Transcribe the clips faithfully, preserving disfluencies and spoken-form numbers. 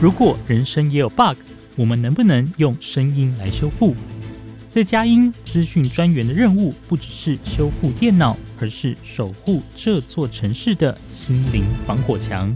如果人生也有 bug， 我们能不能用声音来修复？在佳音资讯专员的任务不只是修复电脑，而是守护这座城市的心灵防火墙。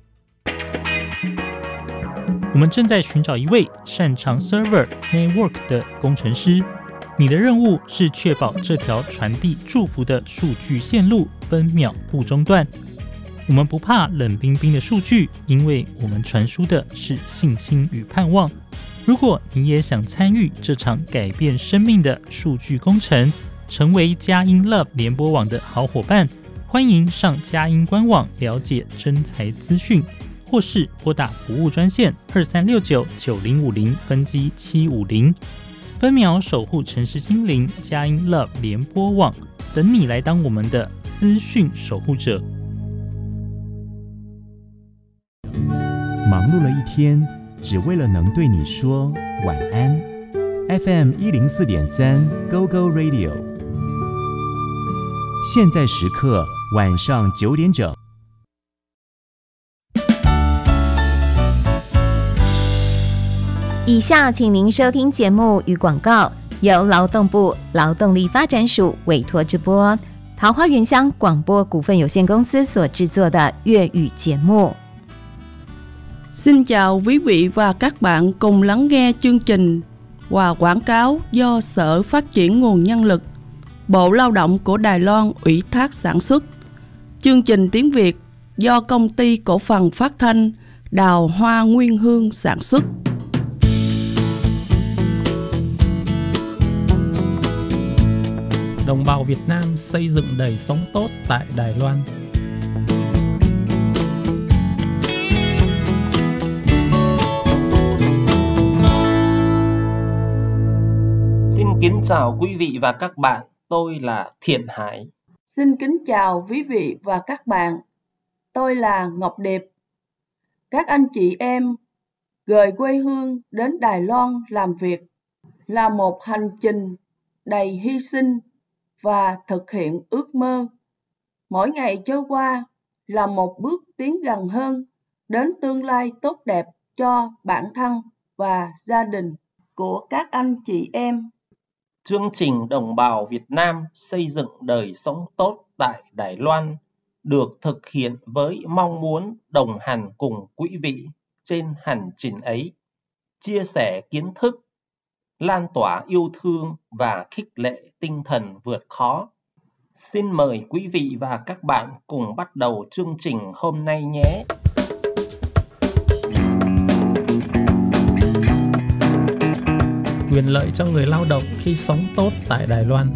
我们正在寻找一位擅长 server network 的工程师，你的任务是确保这条传递祝福的数据线路分秒不中断。我们不怕冷冰冰的数据，因为我们传输的是信心与盼望。如果你也想参与这场改变生命的数据工程，成为佳音 Love 联播网的好伙伴，欢迎上佳音官网了解征才资讯，或是拨打服务专线二三六九九零五零分机七五零，分秒守护城市心灵，佳音 Love 联播网等你来当我们的资讯守护者。 忙碌了一天，只为了能对你说晚安。F M 一零四点三 Go Go Radio， 现在时刻晚上九点整。 以下请您收听节目与广告，由劳动部劳动力发展署委托直播，桃花源乡广播股份有限公司所制作的粤语节目。 Xin chào quý vị và các bạn cùng lắng nghe chương trình và quảng cáo do Sở Phát triển Nguồn Nhân lực, Bộ Lao động của Đài Loan ủy thác sản xuất. Chương trình tiếng Việt do Công ty Cổ phần Phát thanh Đào Hoa Nguyên Hương sản xuất. Đồng bào Việt Nam xây dựng đời sống tốt tại Đài Loan. Xin kính chào quý vị và các bạn, tôi là Thiện Hải. Xin kính chào quý vị và các bạn, tôi là Ngọc Điệp. Các anh chị em rời quê hương đến Đài Loan làm việc là một hành trình đầy hy sinh và thực hiện ước mơ. Mỗi ngày trôi qua là một bước tiến gần hơn đến tương lai tốt đẹp cho bản thân và gia đình của các anh chị em. Chương trình Đồng bào Việt Nam xây dựng đời sống tốt tại Đài Loan được thực hiện với mong muốn đồng hành cùng quý vị trên hành trình ấy, chia sẻ kiến thức, lan tỏa yêu thương và khích lệ tinh thần vượt khó. Xin mời quý vị và các bạn cùng bắt đầu chương trình hôm nay nhé. Quyền lợi cho người lao động khi sống tốt tại Đài Loan.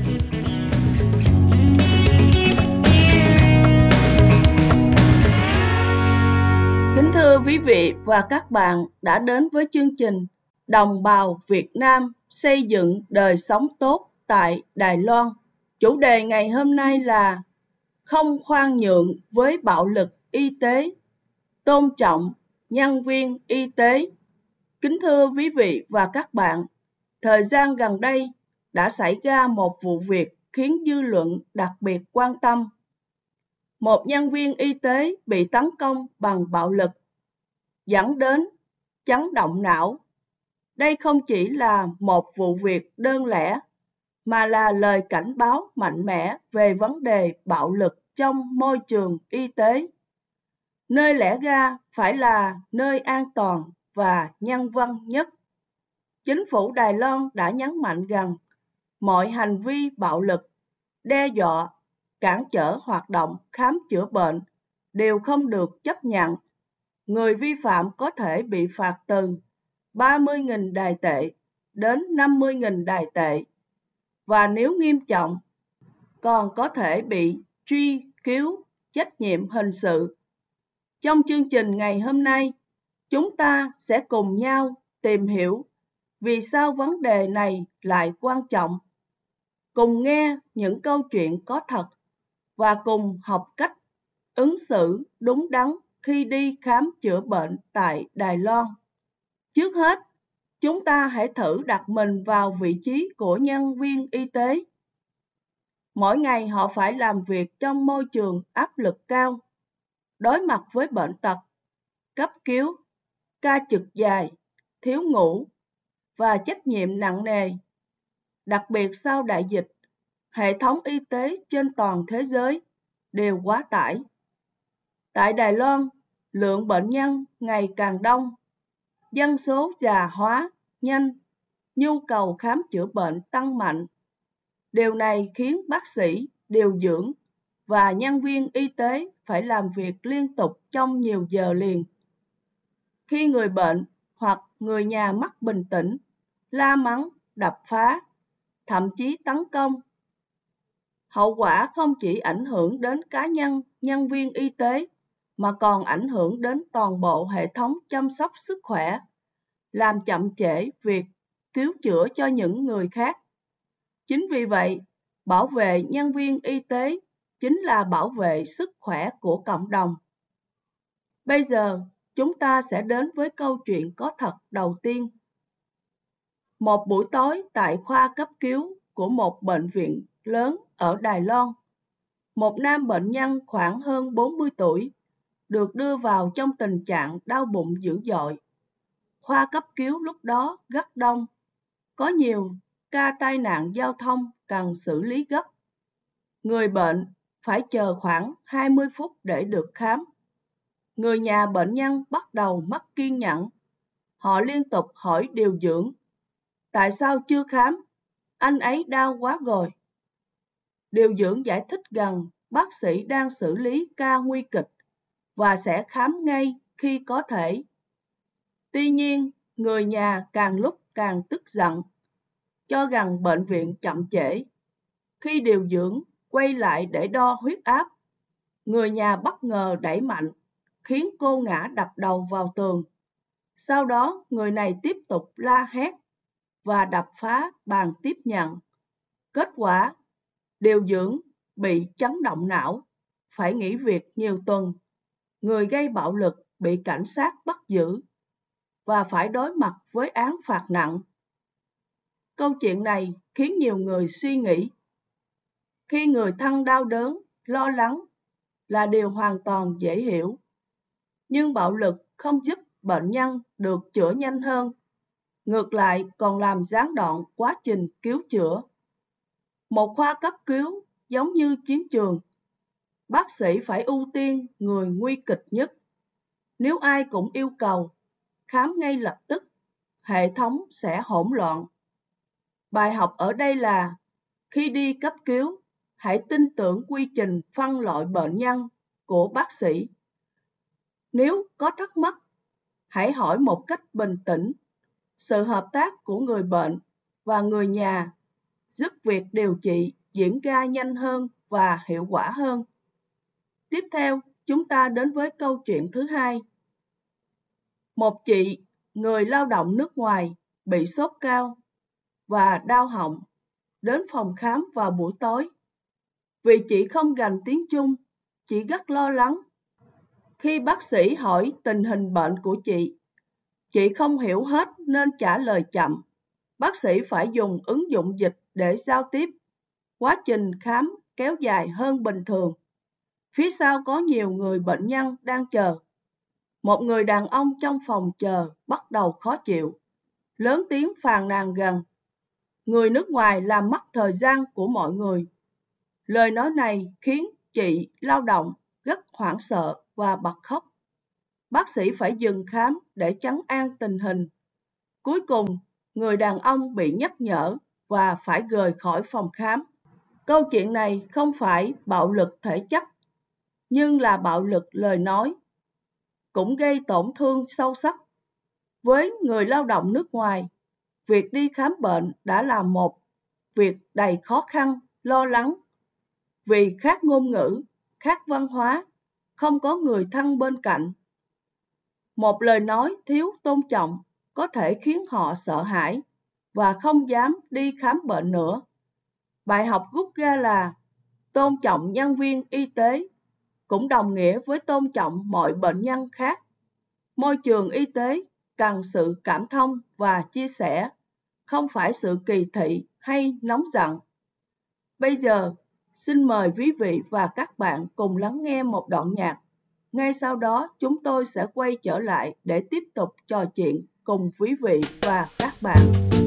Kính thưa quý vị và các bạn đã đến với chương trình Đồng bào Việt Nam xây dựng đời sống tốt tại Đài Loan. Chủ đề ngày hôm nay là không khoan nhượng với bạo lực y tế, tôn trọng nhân viên y tế. Kính thưa quý vị và các bạn, thời gian gần đây đã xảy ra một vụ việc khiến dư luận đặc biệt quan tâm. Một nhân viên y tế bị tấn công bằng bạo lực, dẫn đến chấn động não. Đây không chỉ là một vụ việc đơn lẻ, mà là lời cảnh báo mạnh mẽ về vấn đề bạo lực trong môi trường y tế. Nơi lẽ ra phải là nơi an toàn và nhân văn nhất. Chính phủ Đài Loan đã nhấn mạnh rằng mọi hành vi bạo lực, đe dọa, cản trở hoạt động khám chữa bệnh đều không được chấp nhận. Người vi phạm có thể bị phạt từ ba mươi nghìn đài tệ đến năm mươi nghìn đài tệ, và nếu nghiêm trọng còn có thể bị truy cứu trách nhiệm hình sự. Trong chương trình ngày hôm nay, chúng ta sẽ cùng nhau tìm hiểu vì sao vấn đề này lại quan trọng, cùng nghe những câu chuyện có thật và cùng học cách ứng xử đúng đắn khi đi khám chữa bệnh tại Đài Loan. Trước hết, chúng ta hãy thử đặt mình vào vị trí của nhân viên y tế. Mỗi ngày họ phải làm việc trong môi trường áp lực cao, đối mặt với bệnh tật, cấp cứu, ca trực dài, thiếu ngủ và trách nhiệm nặng nề. Đặc biệt sau đại dịch, hệ thống y tế trên toàn thế giới đều quá tải. Tại Đài Loan, lượng bệnh nhân ngày càng đông, dân số già hóa nhanh, nhu cầu khám chữa bệnh tăng mạnh. Điều này khiến bác sĩ, điều dưỡng và nhân viên y tế phải làm việc liên tục trong nhiều giờ liền. Khi người bệnh hoặc người nhà mất bình tĩnh, la mắng, đập phá, thậm chí tấn công, hậu quả không chỉ ảnh hưởng đến cá nhân, nhân viên y tế, mà còn ảnh hưởng đến toàn bộ hệ thống chăm sóc sức khỏe, làm chậm trễ việc cứu chữa cho những người khác. Chính vì vậy, bảo vệ nhân viên y tế chính là bảo vệ sức khỏe của cộng đồng. Bây giờ, chúng ta sẽ đến với câu chuyện có thật đầu tiên. Một buổi tối tại khoa cấp cứu của một bệnh viện lớn ở Đài Loan, một nam bệnh nhân khoảng hơn bốn mươi tuổi được đưa vào trong tình trạng đau bụng dữ dội. Khoa cấp cứu lúc đó rất đông, có nhiều ca tai nạn giao thông cần xử lý gấp. Người bệnh phải chờ khoảng hai mươi phút để được khám. Người nhà bệnh nhân bắt đầu mất kiên nhẫn. Họ liên tục hỏi điều dưỡng, tại sao chưa khám? Anh ấy đau quá rồi. Điều dưỡng giải thích rằng bác sĩ đang xử lý ca nguy kịch và sẽ khám ngay khi có thể. Tuy nhiên, người nhà càng lúc càng tức giận, cho rằng bệnh viện chậm trễ. Khi điều dưỡng quay lại để đo huyết áp, người nhà bất ngờ đẩy mạnh, khiến cô ngã đập đầu vào tường. Sau đó, người này tiếp tục la hét và đập phá bàn tiếp nhận. Kết quả, điều dưỡng bị chấn động não, phải nghỉ việc nhiều tuần. Người gây bạo lực bị cảnh sát bắt giữ và phải đối mặt với án phạt nặng. Câu chuyện này khiến nhiều người suy nghĩ. Khi người thân đau đớn, lo lắng là điều hoàn toàn dễ hiểu. Nhưng bạo lực không giúp bệnh nhân được chữa nhanh hơn. Ngược lại còn làm gián đoạn quá trình cứu chữa. Một khoa cấp cứu giống như chiến trường. Bác sĩ phải ưu tiên người nguy kịch nhất. Nếu ai cũng yêu cầu khám ngay lập tức, hệ thống sẽ hỗn loạn. Bài học ở đây là khi đi cấp cứu, hãy tin tưởng quy trình phân loại bệnh nhân của bác sĩ. Nếu có thắc mắc, hãy hỏi một cách bình tĩnh. Sự hợp tác của người bệnh và người nhà giúp việc điều trị diễn ra nhanh hơn và hiệu quả hơn. Tiếp theo, chúng ta đến với câu chuyện thứ hai. Một chị, người lao động nước ngoài, bị sốt cao và đau họng, đến phòng khám vào buổi tối. Vì chị không rành tiếng Trung, chị rất lo lắng. Khi bác sĩ hỏi tình hình bệnh của chị, chị không hiểu hết nên trả lời chậm. Bác sĩ phải dùng ứng dụng dịch để giao tiếp. Quá trình khám kéo dài hơn bình thường. Phía sau có nhiều người bệnh nhân đang chờ. Một người đàn ông trong phòng chờ bắt đầu khó chịu, lớn tiếng phàn nàn rằng người nước ngoài làm mất thời gian của mọi người. Lời nói này khiến chị lao động rất hoảng sợ và bật khóc. Bác sĩ phải dừng khám để trấn an tình hình. Cuối cùng, người đàn ông bị nhắc nhở và phải rời khỏi phòng khám. Câu chuyện này không phải bạo lực thể chất, nhưng là bạo lực lời nói, cũng gây tổn thương sâu sắc. Với người lao động nước ngoài, việc đi khám bệnh đã là một việc đầy khó khăn, lo lắng. Vì khác ngôn ngữ, khác văn hóa, không có người thân bên cạnh. Một lời nói thiếu tôn trọng có thể khiến họ sợ hãi và không dám đi khám bệnh nữa. Bài học rút ra là tôn trọng nhân viên y tế cũng đồng nghĩa với tôn trọng mọi bệnh nhân khác. Môi trường y tế cần sự cảm thông và chia sẻ, không phải sự kỳ thị hay nóng giận. Bây giờ, xin mời quý vị và các bạn cùng lắng nghe một đoạn nhạc Ngay sau đó, chúng tôi sẽ quay trở lại để tiếp tục trò chuyện cùng quý vị và các bạn.